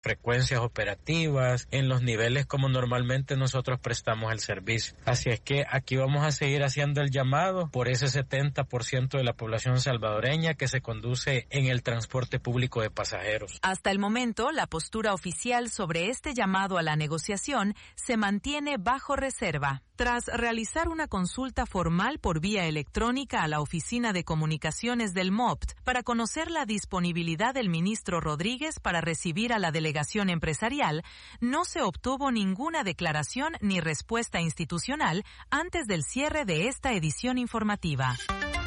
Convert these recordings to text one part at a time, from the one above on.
frecuencias operativas, en los niveles como normalmente nosotros prestamos el servicio. Así es que aquí vamos a seguir haciendo el llamado por ese 70% de la población salvadoreña que se conduce en el transporte público de pasajeros. Hasta el momento, la postura oficial sobre este llamado a la negociación se mantiene bajo reserva. Tras realizar una consulta formal por vía electrónica a la Oficina de Comunicaciones del MOPT para conocer la disponibilidad del ministro Rodríguez para recibir a la delegación empresarial, no se obtuvo ninguna declaración ni respuesta institucional antes del cierre de esta edición informativa.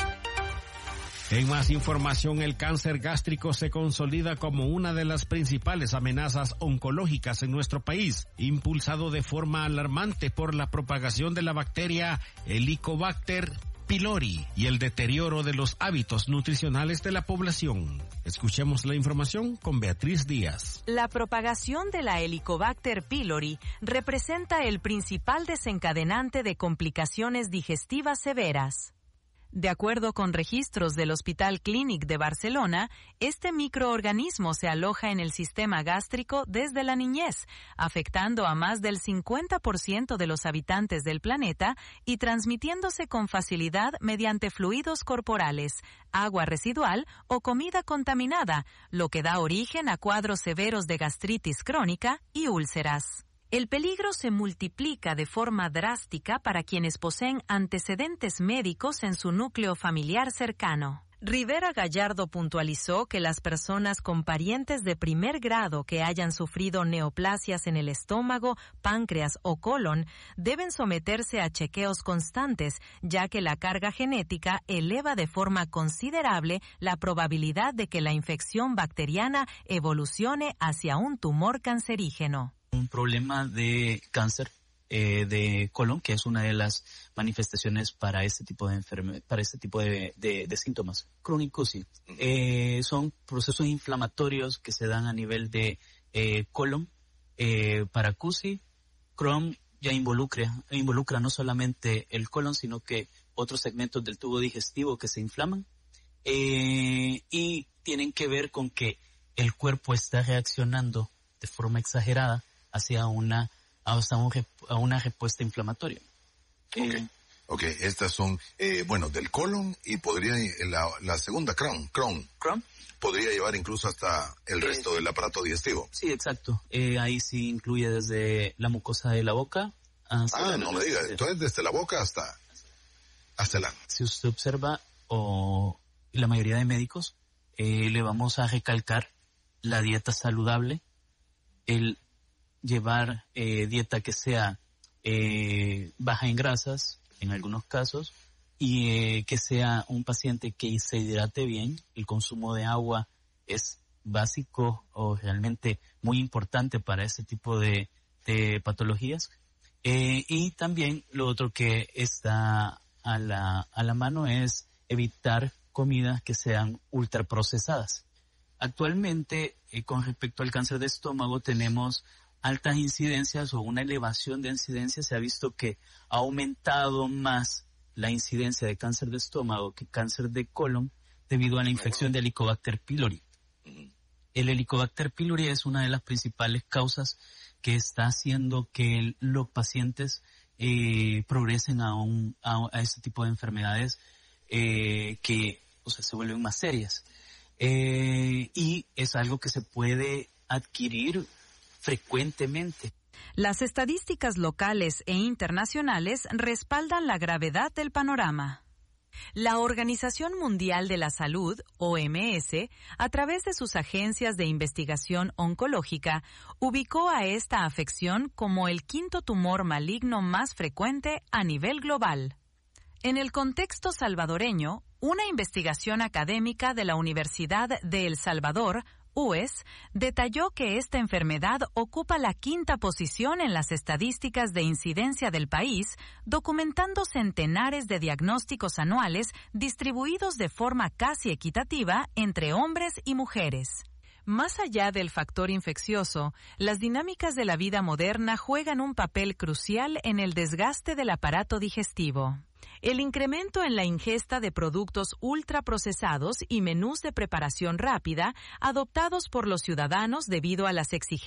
En más información, el cáncer gástrico se consolida como una de las principales amenazas oncológicas en nuestro país, impulsado de forma alarmante por la propagación de la bacteria Helicobacter pylori y el deterioro de los hábitos nutricionales de la población. Escuchemos la información con Beatriz Díaz. La propagación de la Helicobacter pylori representa el principal desencadenante de complicaciones digestivas severas. De acuerdo con registros del Hospital Clínic de Barcelona, este microorganismo se aloja en el sistema gástrico desde la niñez, afectando a más del 50% de los habitantes del planeta y transmitiéndose con facilidad mediante fluidos corporales, agua residual o comida contaminada, lo que da origen a cuadros severos de gastritis crónica y úlceras. El peligro se multiplica de forma drástica para quienes poseen antecedentes médicos en su núcleo familiar cercano. Rivera Gallardo puntualizó que las personas con parientes de primer grado que hayan sufrido neoplasias en el estómago, páncreas o colon deben someterse a chequeos constantes, ya que la carga genética eleva de forma considerable la probabilidad de que la infección bacteriana evolucione hacia un tumor cancerígeno. Un problema de cáncer de colon, que es una de las manifestaciones para este tipo de para este tipo de síntomas crónicos, sí. Son procesos inflamatorios que se dan a nivel de colon. Para CUSI, Crohn ya involucra no solamente el colon, sino que otros segmentos del tubo digestivo que se inflaman, y tienen que ver con que el cuerpo está reaccionando de forma exagerada hacia una respuesta inflamatoria. Ok, estas son, del colon y podría, la segunda, Crohn, podría llevar incluso hasta el resto del aparato digestivo. Sí, exacto. Ahí sí incluye desde la mucosa de la boca. No me diga, entonces desde la boca hasta el ano. Si usted observa, la mayoría de médicos, le vamos a recalcar la dieta saludable, el llevar dieta que sea baja en grasas, en algunos casos, y que sea un paciente que se hidrate bien. El consumo de agua es básico o realmente muy importante para este tipo de patologías. Y también lo otro que está a la mano es evitar comidas que sean ultraprocesadas. Actualmente, con respecto al cáncer de estómago, tenemos altas incidencias o una elevación de incidencia. Se ha visto que ha aumentado más la incidencia de cáncer de estómago que cáncer de colon debido a la infección de Helicobacter pylori. El Helicobacter pylori es una de las principales causas que está haciendo que los pacientes progresen a este tipo de enfermedades que se vuelven más serias. Y es algo que se puede adquirir frecuentemente. Las estadísticas locales e internacionales respaldan la gravedad del panorama. La Organización Mundial de la Salud, OMS, a través de sus agencias de investigación oncológica, ubicó a esta afección como el quinto tumor maligno más frecuente a nivel global. En el contexto salvadoreño, una investigación académica de la Universidad de El Salvador, UES, detalló que esta enfermedad ocupa la quinta posición en las estadísticas de incidencia del país, documentando centenares de diagnósticos anuales distribuidos de forma casi equitativa entre hombres y mujeres. Más allá del factor infeccioso, las dinámicas de la vida moderna juegan un papel crucial en el desgaste del aparato digestivo. El incremento en la ingesta de productos ultraprocesados y menús de preparación rápida adoptados por los ciudadanos debido a las exigencias